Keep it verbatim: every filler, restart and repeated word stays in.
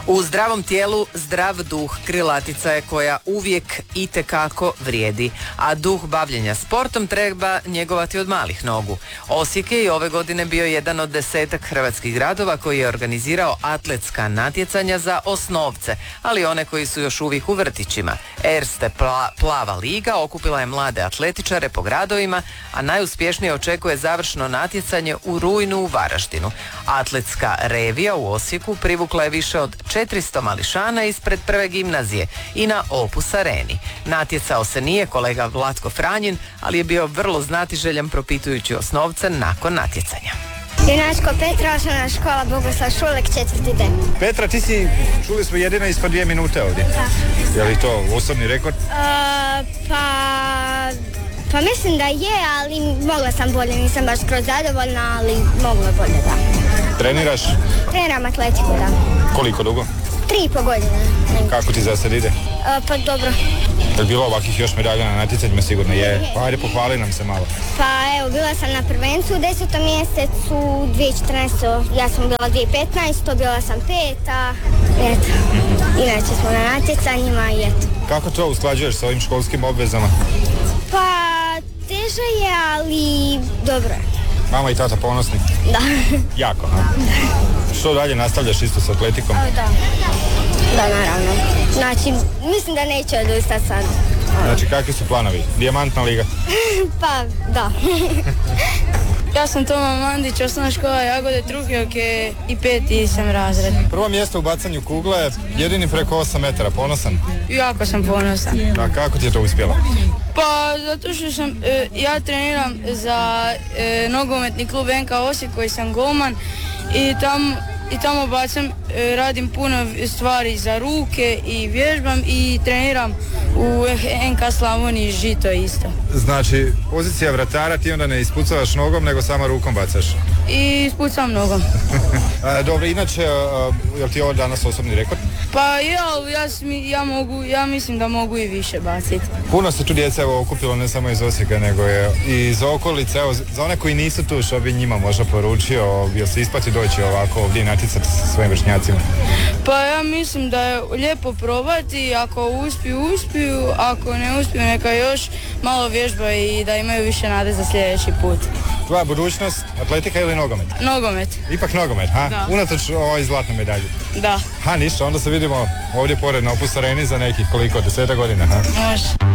U zdravom tijelu zdrav duh krilatica je koja uvijek itekako vrijedi, a duh bavljenja sportom treba njegovati od malih nogu. Osijek je i ove godine bio jedan od desetak hrvatskih gradova koji je organizirao atletska natjecanja za osnovce, ali one koji su još uvijek u vrtićima. Erste pla, plava liga okupila je mlade atletičare po gradovima, a najuspješnije očekuje završno natjecanje u rujnu u Varaždinu. Atletska revija u Osijeku privukla je više od četiristo mališana ispred prve gimnazije i na Opus Areni. Natjecao se nije kolega Vlatko Franjin, ali je bio vrlo znatiželjan propitujući osnovce nakon natjecanja. Junačko Petra, osnovna škola Bogoslav Šulek, četvrti D. Petra, ti si, čuli smo, jedina ispod dvije minute ovdje. Da. Je li to osobni rekord? Uh, pa... Pa mislim da je, ali mogla sam bolje, nisam baš skroz zadovoljna, ali mogla bolje, da. Treniraš? Treniram atletiku, da. Koliko dugo? Tri i po godine. Kako ti za sad ide? Uh, pa dobro. Je li bilo ovakvih još medalja na natjecanjima? Sigurno je. Pa ajde, pohvali nam se malo. Pa evo, bila sam na prvencu u desetom mjesecu dvije tisuće četrnaeste. Ja sam bila dvije tisuće petnaeste. Bila sam peta. Eto. Inače smo na natjecanjima i eto. Kako to usklađuješ sa ovim školskim obvezama? Pa teže je, ali dobro je. Mama i tata ponosni? Da. Jako, ha? Da. Što dalje, nastavljaš isto s atletikom? O, da. Da, naravno. Znači, mislim da neću odustati sad. Znači, kakvi su planovi? Dijamantna liga? Pa, da. Ja sam Toma Mandić, osnovna škola Jagode Trukjoke i peti sam razred. Prvo mjesto u bacanju kugle, jedini preko osam metara, ponosan? Jako sam ponosan. A kako ti je to uspjelo? Pa zato što sam, e, ja treniram za e, nogometni klub N K Osijek koji sam golman i tam I tamo bacam, e, radim puno stvari za ruke i vježbam i treniram u N K Slavoniji Žito isto. Znači, pozicija vratara, ti onda ne ispucavaš nogom, nego samo rukom bacaš? I ispucam nogom. a, dobro, inače, a, je li ti ovo danas osobni rekord? Pa ja, ja, ja, mogu, ja mislim da mogu i više baciti. Puno se tu djeca evo okupilo, ne samo iz Osijeka, nego je i iz okolice. Evo, za one koji nisu tu, što bi njima možda poručio, jel se isplati doći ovako ovdje natjecati sa svojim vršnjacima? Pa ja mislim da je lijepo probati, ako uspiju, uspiju, ako ne uspiju neka još malo vježba i da imaju više nade za sljedeći put. Tvoja budućnost, atletika ili nogomet? Nogomet. Ipak nogomet, ha? Da. Unatoč ovoj zlatnoj medalji? Da. Ha, ništa, onda se vidimo ovdje pored na Opus Areni za nekih koliko, deseta godina, ha? Može.